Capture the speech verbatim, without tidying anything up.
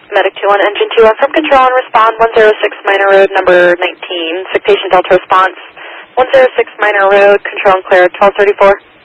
Medic two one, Engine two one from control and respond one zero six Minor Road, number nineteen. Citation Delta response one zero six Minor Road, control and clear twelve thirty-four.